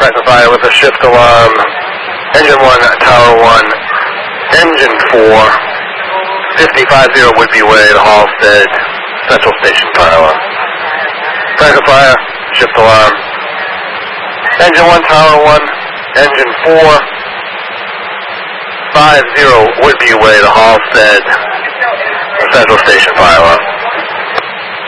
Franklin Fire with a shift alarm. Engine 1, Tower 1, Engine 4, 5050 Woodby Way to Halstead, Central Station Fire alarm. Franklin Fire, shift alarm. Engine 1, Tower 1, Engine 4, 50 Woodby Way to Halstead, Central Station Fire alarm.